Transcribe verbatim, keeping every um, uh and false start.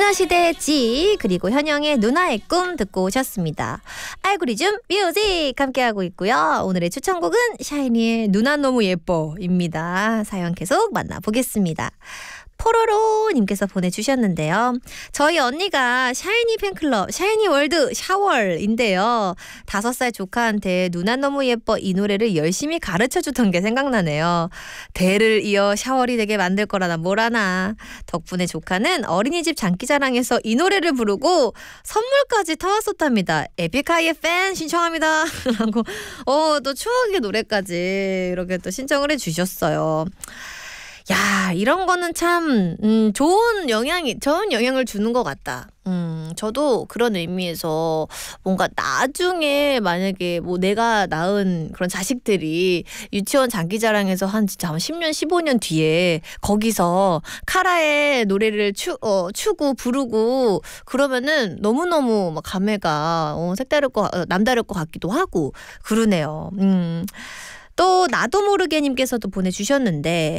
소녀시대의 지 그리고 현영의 누나의 꿈 듣고 오셨습니다. 알고리즘 뮤직 함께하고 있고요. 오늘의 추천곡은 샤이니의 누나 너무 예뻐입니다. 사연 계속 만나보겠습니다. 포로로님께서 보내주셨는데요. 저희 언니가 샤이니 팬클럽 샤이니 월드 샤월인데요. 다섯 살 조카한테 누나 너무 예뻐 이 노래를 열심히 가르쳐주던 게 생각나네요. 대를 이어 샤월이 되게 만들 거라나 뭐라나. 덕분에 조카는 어린이집 장기자랑에서 이 노래를 부르고 선물까지 타왔었답니다. 에픽하이의 팬 신청합니다. 라고 어, 또 추억의 노래까지 이렇게 또 신청을 해주셨어요. 야, 이런 거는 참 음, 좋은 영향이 좋은 영향을 주는 것 같다. 음, 저도 그런 의미에서 뭔가 나중에 만약에 뭐 내가 낳은 그런 자식들이 유치원 장기자랑에서 한 진짜 한 십 년, 십오 년 뒤에 거기서 카라의 노래를 추, 어, 추고 부르고 그러면은 너무너무 막 감회가 어, 색다를 거, 어, 남다를 것 같기도 하고 그러네요. 음. 또 나도 모르게 님께서도 보내주셨는데